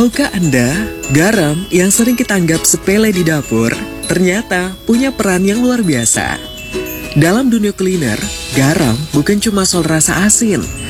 Tahukah Anda, garam yang sering kita anggap sepele di dapur, ternyata punya peran yang luar biasa. Dalam dunia kuliner, garam bukan cuma soal rasa asin,